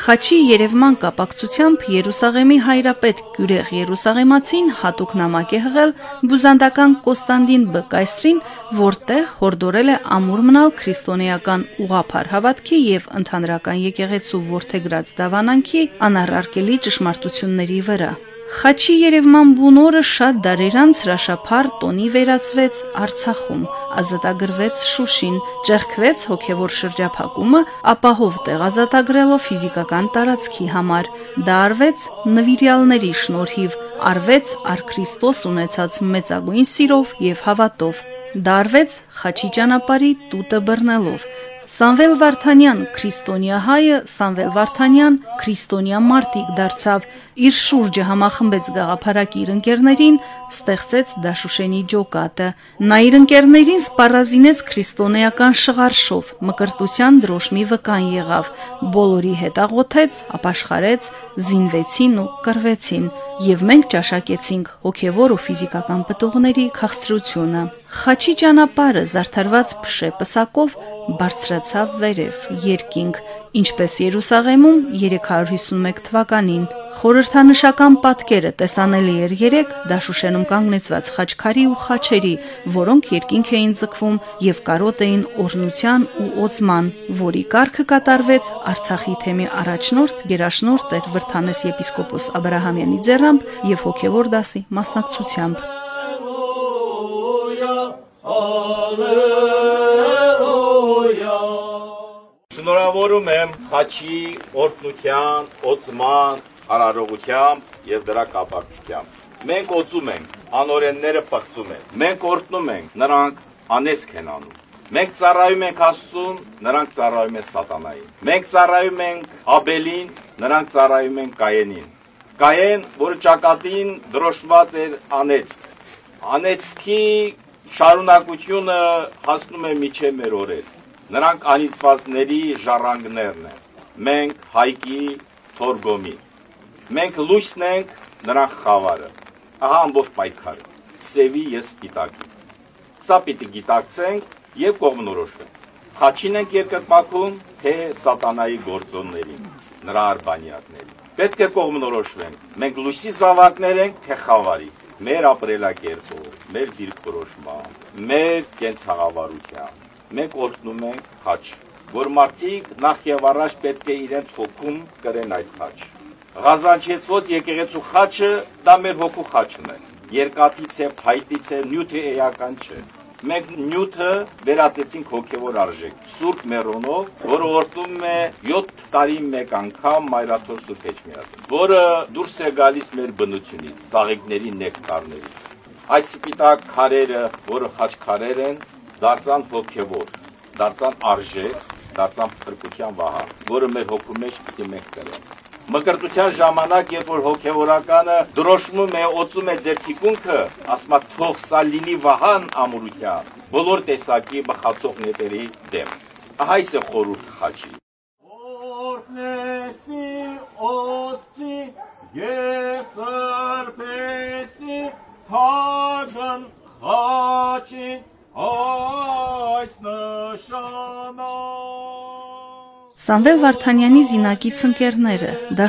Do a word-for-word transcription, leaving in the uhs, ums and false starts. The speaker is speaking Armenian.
Խաչի երևման կապակցությամբ Երուսաղեմի հայրապետ Գյուրեղ Երուսաղեմացին հատուկ նամակ է հղել բուզանդական Կոստանդին Բ. կայսրին, որտեղ հորդորել է ամուր մնալ քրիստոնեական ուղղափառ հավատքի եւ ընդհանրական եկեղեցու որդեգրած դավանանքի անառարկելի ճշմարտությունների վրա։ Խաչի երևման բուն օրը շատ դարեր անց հրաշափառ տոնի վերածվեց Արցախում, ազատագրվեց Շուշին, ճեղքվեց հոգևոր շրջափակումը, ապահով տեղ ազատագրելով ֆիզիկական տարածքի համար, դա արվեց նվիրյալների շնորհիվ, արվեց առքրիստոս ունեցած մեծագույն սիրով եւ հավատով, դա արվեց Խաչի ճանապարհի տուտը բռնելով։ Սամվել Վարդանյան քրիստոնյա հայը Սամվել Վարդանյան քրիստոնյա մարտիկ դարձավ, իր շուրջը համախմբեց գաղափարակիր ընկերներին, ստեղծեց Դաշուշենի ջոկատը։ Նա իր ընկերներին սպառազինեց քրիստոնեական շղարշով, մկրտության դրոշմի վկան եղավ, բոլորի հետ աղոթեց, ապաշխարեց, զինվեցին ու կռվեցին, եւ մենք ճաշակեցինք հոգեվոր ու ֆիզիկական պտուղների քաղցրությունը։ Խաչի ճանապարհը զարդարված փշե պսակով բարձրացավ վերև, երկինք, ինչպես Երուսաղեմում երեք հարյուր հիսունմեկ թվականին։ Խորհրդանշական պատկերը տեսանելի էր երեք Դաշուշենում կանգնեցված խաչքարի ու խաչերի, որոնք երկինք էին ձգվում եւ կարոտ էին օրհնության ու օծման, որի կարգը կատարվեց Արցախի թեմի առաջնորդ գերաշնորհ Տեր Վրդանես եպիսկոպոս Աբրահամյանի ձեռամբ եւ հոգեվոր դասի մասնակցությամբ։ Շնորհավորում եմ Խաչի օրհնության, օծման, արարողությամբ եւ դրա կապակցությամբ։ Մենք օծում ենք, անօրենները պղծում են։ Մենք օրհնում ենք, նրանք անեծք են անում։ Մենք ծառայում ենք Աստծուն, նրանք ծառայում են սատանային։ Մենք ծառայում ենք Աբելին, նրանք ծառայում են Կայենին։ Կայեն, որը ճակատին դրոշմված էր անեծք։ Անեծքի շարունակությունը հասնում է մինչև մեր օրեր։ Նրանք անիծվածների ժառանգներն են։ Մենք Հայկի, Թորգոմի։ Մենք լույսն ենք, նրանք խավարը։ Ահա ամբողջ պայքարը։ Սևի եւ սպիտակի։ Սա պիտի գիտակցենք եւ կողմնորոշվենք։ Խաչին ենք երկրպագում, թե սատանայի գործոններին, նրա արբանյակներին։ Պետք է կողմնորոշվենք։ Մենք լույսի զավակներ ենք, թե խավարի։ Մեր ապրելակերպով, մեր դիրքորոշմամբ, մեր կենցաղավարությամբ մենք օրհնում ենք խաչ, որ մարդիկ նախ եւ առաջ պետք է իրենց հոգում կրեն այդ խաչ։ Ղազանչեցված եկեղեցու խաչը դա մեր հոգու խաչն է։ Երկաթից է, փայտից է, նյութը էական չէ։ Մենք նյութը վերածեցինք հոգևոր արժեք, Սուրբ Մերոնով, որը օրհնում է յոթ տարի մեկ անգամ Մայրաթոր Սուրբ Էջմիածին, որը դուրս է գալիս մեր բնությունից, ծաղիկների նեկտարներից։ Այս սպիտակ քարերը, որը խաչքարեր են, դարձան հոգևոր, դարձան արժեք, դարձան փրկության վահան, որը մեր հոգու մեջ պիտի մենք կրենք։ Մկրտության ժամանակ, երբ որ հոգևորականը դրոշմում է, օծում է ձեր թիկունքը, ասում է թող սա լինի վահան ամուրության, բոլոր տեսակի բխացող նետերի դեմ։ Ահա այս է խորհուրդ խաչի։ Օրհնեսի, օծի, եւ սրբեսի, հաջան խաչի, այս նշանա։ Սամվել Վարդանյանի զինակից ընկերները